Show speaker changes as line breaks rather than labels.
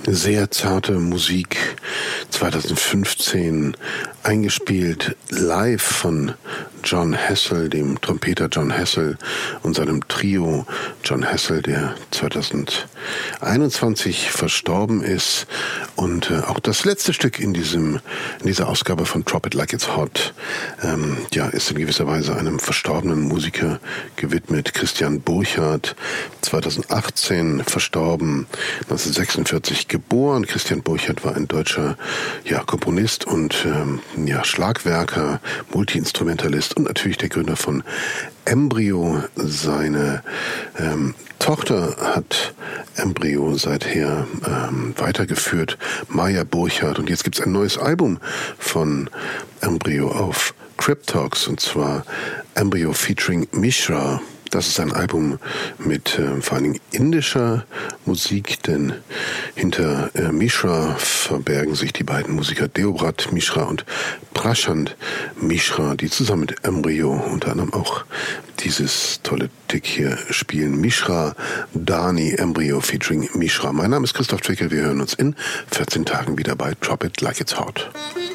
Sehr zarte Musik 2015 eingespielt live von Jon Hassell, dem Trompeter Jon Hassell und seinem Trio Jon Hassell, der 2021 verstorben ist. Und auch das letzte Stück in dieser Ausgabe von Drop It Like It's Hot ist in gewisser Weise einem verstorbenen Musiker gewidmet. Christian Burchardt, 2018 verstorben, 1946 geboren. Christian Burchardt war ein deutscher Komponist und Schlagwerker, Multiinstrumentalist und natürlich der Gründer von Embryo. Seine Tochter hat Embryo seither weitergeführt, Maja Burchardt. Und jetzt gibt es ein neues Album von Embryo auf Cryptox, und zwar Embryo featuring Mishra. Das ist ein Album mit vor allen Dingen indischer Musik, denn hinter Mishra verbergen sich die beiden Musiker Deobrat Mishra und Prashant Mishra, die zusammen mit Embryo unter anderem auch dieses tolle Tick hier spielen. Mishra Dani, Embryo featuring Mishra. Mein Name ist Christoph Twickel, wir hören uns in 14 Tagen wieder bei Drop It Like It's Hot.